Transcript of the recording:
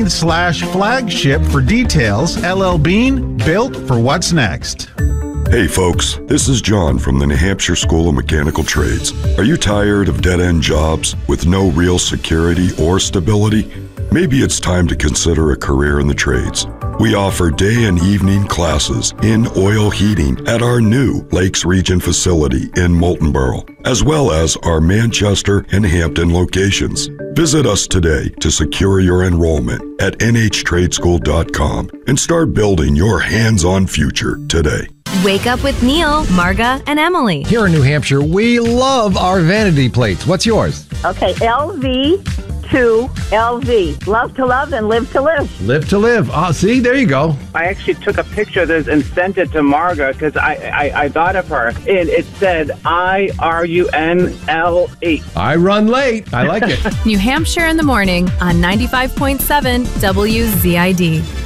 LLbean.com/flagship for details. LL Bean, built for what's next. Hey folks, this is John from the New Hampshire School of Mechanical Trades. Are you tired of dead-end jobs with no real security or stability? Maybe it's time to consider a career in the trades. We offer day and evening classes in oil heating at our new Lakes Region facility in Moultonborough, as well as our Manchester and Hampton locations. Visit us today to secure your enrollment at nhtradeschool.com and start building your hands-on future today. Wake up with Neil, Marga, and Emily. Here in New Hampshire, we love our vanity plates. What's yours? Okay, LV2LV. Love to love and live to live. Live to live. Oh, see, there you go. I actually took a picture of this and sent it to Marga because I thought of her. And it said IRUNLE. I run late. I like it. New Hampshire in the morning on 95.7 WZID.